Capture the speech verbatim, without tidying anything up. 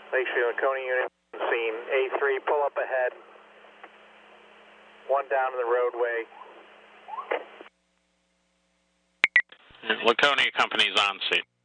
Lakeshview Laconia unit scene. A three, pull up ahead. One down in the roadway. Laconia Company's on scene.